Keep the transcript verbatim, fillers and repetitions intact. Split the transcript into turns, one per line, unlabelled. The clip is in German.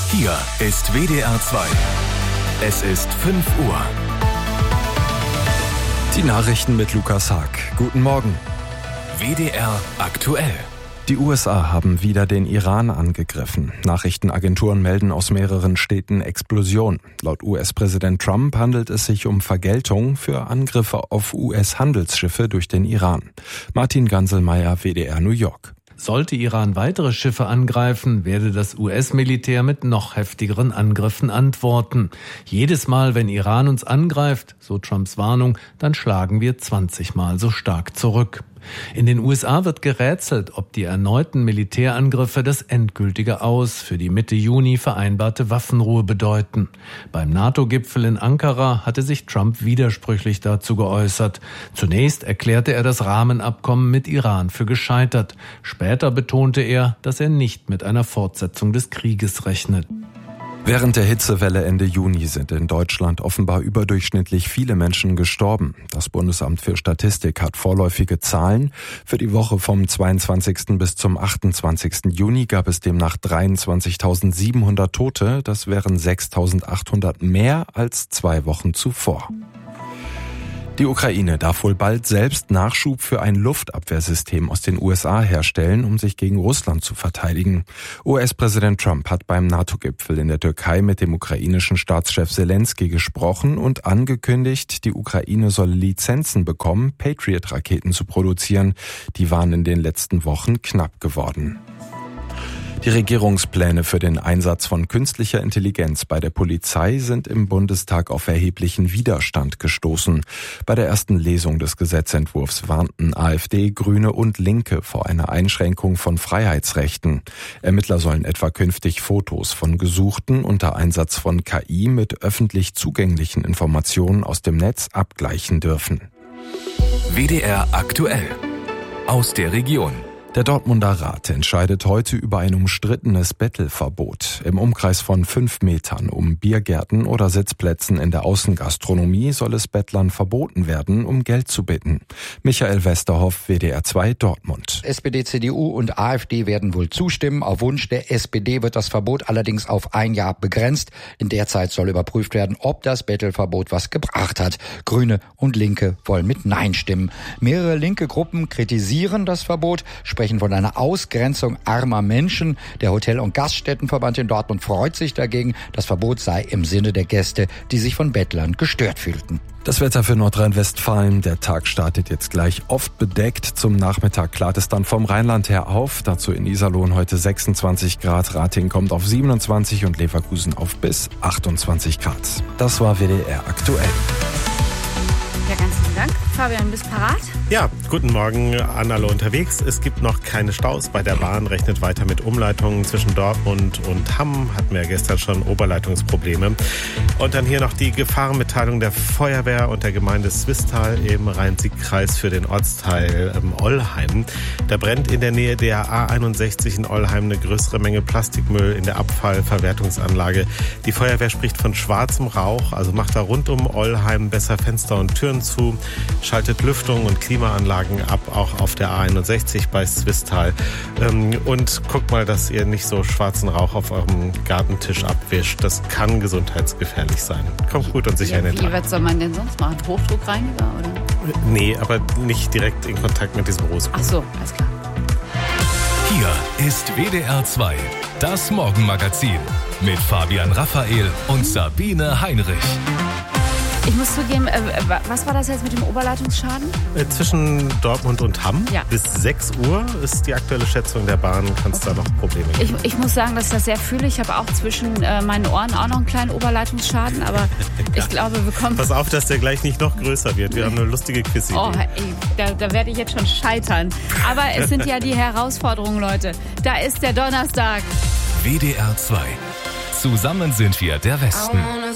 Hier ist W D R zwei. Es ist fünf Uhr.
Die Nachrichten mit Lukas Haag. Guten Morgen.
W D R aktuell.
Die U S A haben wieder den Iran angegriffen. Nachrichtenagenturen melden aus mehreren Städten Explosionen. Laut U S-Präsident Trump handelt es sich um Vergeltung für Angriffe auf U S-Handelsschiffe durch den Iran. Martin Ganselmeier, W D R New York.
Sollte Iran weitere Schiffe angreifen, werde das U S-Militär mit noch heftigeren Angriffen antworten. Jedes Mal, wenn Iran uns angreift, so Trumps Warnung, dann schlagen wir zwanzig Mal so stark zurück. In den U S A wird gerätselt, ob die erneuten Militärangriffe das endgültige Aus für die Mitte Juni vereinbarte Waffenruhe bedeuten. Beim NATO-Gipfel in Ankara hatte sich Trump widersprüchlich dazu geäußert. Zunächst erklärte er das Rahmenabkommen mit Iran für gescheitert. Später betonte er, dass er nicht mit einer Fortsetzung des Krieges rechnet.
Während der Hitzewelle Ende Juni sind in Deutschland offenbar überdurchschnittlich viele Menschen gestorben. Das Bundesamt für Statistik hat vorläufige Zahlen. Für die Woche vom zweiundzwanzigsten bis zum achtundzwanzigsten Juni gab es demnach dreiundzwanzigtausendsiebenhundert Tote. Das wären sechstausendachthundert mehr als zwei Wochen zuvor. Die Ukraine darf wohl bald selbst Nachschub für ein Luftabwehrsystem aus den U S A herstellen, um sich gegen Russland zu verteidigen. U S-Präsident Trump hat beim NATO-Gipfel in der Türkei mit dem ukrainischen Staatschef Selensky gesprochen und angekündigt, die Ukraine solle Lizenzen bekommen, Patriot-Raketen zu produzieren. Die waren in den letzten Wochen knapp geworden. Die Regierungspläne für den Einsatz von künstlicher Intelligenz bei der Polizei sind im Bundestag auf erheblichen Widerstand gestoßen. Bei der ersten Lesung des Gesetzentwurfs warnten AfD, Grüne und Linke vor einer Einschränkung von Freiheitsrechten. Ermittler sollen etwa künftig Fotos von Gesuchten unter Einsatz von K I mit öffentlich zugänglichen Informationen aus dem Netz abgleichen dürfen.
W D R aktuell. Aus der Region.
Der Dortmunder Rat entscheidet heute über ein umstrittenes Bettelverbot. Im Umkreis von fünf Metern um Biergärten oder Sitzplätzen in der Außengastronomie soll es Bettlern verboten werden, um Geld zu bitten. Michael Westerhoff, W D R zwei, Dortmund.
S P D, C D U und AfD werden wohl zustimmen. Auf Wunsch der S P D wird das Verbot allerdings auf ein Jahr begrenzt. In der Zeit soll überprüft werden, ob das Bettelverbot was gebracht hat. Grüne und Linke wollen mit Nein stimmen. Mehrere linke Gruppen kritisieren das Verbot, sprechen von einer Ausgrenzung armer Menschen. Der Hotel- und Gaststättenverband in Dortmund freut sich dagegen. Das Verbot sei im Sinne der Gäste, die sich von Bettlern gestört fühlten.
Das Wetter für Nordrhein-Westfalen. Der Tag startet jetzt gleich oft bedeckt. Zum Nachmittag klart es dann vom Rheinland her auf. Dazu in Iserlohn heute sechsundzwanzig Grad. Ratingen kommt auf siebenundzwanzig und Leverkusen auf bis achtundzwanzig Grad. Das war W D R aktuell.
Ja, ganz vielen Dank. Fabian, bist parat?
Ja, guten Morgen an alle unterwegs. Es gibt noch keine Staus. Bei der Bahn rechnet weiter mit Umleitungen zwischen Dortmund und Hamm. Hatten wir gestern schon Oberleitungsprobleme. Und dann hier noch die Gefahrenmitteilung der Feuerwehr und der Gemeinde Swisttal im Rhein-Sieg-Kreis für den Ortsteil ähm, Ollheim. Da brennt in der Nähe der A einundsechzig in Ollheim eine größere Menge Plastikmüll in der Abfallverwertungsanlage. Die Feuerwehr spricht von schwarzem Rauch, also macht da rund um Ollheim besser Fenster und Türen zu, schaltet Lüftung und Klimaanlagen ab, auch auf der A einundsechzig bei Swisttal. Ähm, und guckt mal, dass ihr nicht so schwarzen Rauch auf eurem Gartentisch abwischt. Das kann gesundheitsgefährlich sein. Kommt gut und sicher
Ja,
in den
wie,
Tag.
was soll man denn sonst machen? Hochdruckreiniger, oder?
Nee, aber nicht direkt in Kontakt mit diesem Rohspuren.
Ach so, alles klar.
Hier ist W D R zwei, das Morgenmagazin mit Fabian Raphael und Sabine Heinrich.
Ich muss zugeben, äh, was war das jetzt mit dem Oberleitungsschaden?
Äh, Zwischen Dortmund und Hamm
Ja.
bis sechs Uhr ist die aktuelle Schätzung der Bahn. Kann es da noch Probleme geben?
Ich, ich muss sagen, dass ich das sehr fühle. Ich habe auch zwischen äh, meinen Ohren auch noch einen kleinen Oberleitungsschaden, aber ich glaube, wir kommen...
Pass auf, dass der gleich nicht noch größer wird. Wir haben eine lustige Quizidee.
Oh, ey, da, da werde ich jetzt schon scheitern. Aber es sind ja die Herausforderungen, Leute. Da ist der Donnerstag.
W D R zwei. Zusammen sind wir der Westen.